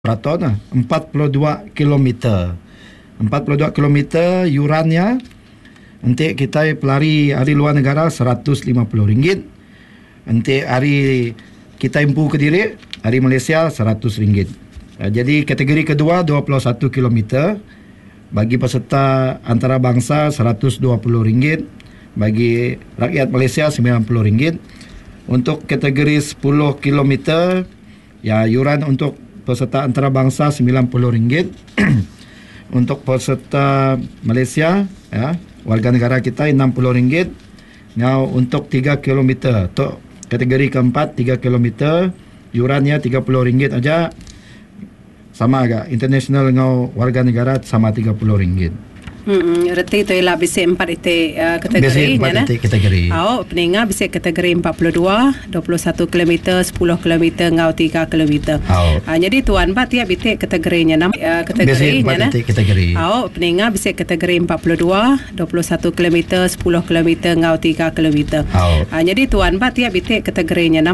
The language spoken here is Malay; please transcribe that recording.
Peraton lah, 42 kilometer. 42 kilometer yurannya. Nanti kita pelari hari luar negara RM150. Nanti hari kita impu ke diri, hari Malaysia RM100. Jadi kategori kedua 21 kilometer. Bagi peserta antarabangsa RM120. Bagi rakyat Malaysia RM90. Untuk kategori 10 kilometer, ya yuran untuk peserta antarabangsa RM90. Untuk peserta Malaysia, ya, warga negara kita RM60. Now untuk 3 km, untuk kategori keempat 3 km, yurannya RM30 aja. Sama agak international dengan warga negara sama RM30. Reti tu ialah bisik 4 itik kategori nya kategori. Peningat bisik kategori 42, 21 km, 10 km ngau 3 km. Jadi tuan ba tiap itik kategorinya 6 kategori nya kategori. Peningat bisik kategori 42, 21 km, 10 km ngau 3 km. Jadi tuan ba tiap itik kategorinya 6